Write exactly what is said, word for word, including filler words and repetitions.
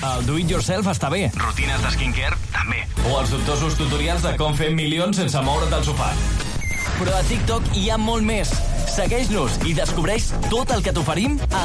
el do-it-yourself està bé. Rutines de skincare, també. O els dubtosos tutorials de com fer milions sense moure't del sofà. Però a TikTok hi ha molt més. Segueix-nos i descobreix tot el que t'oferim a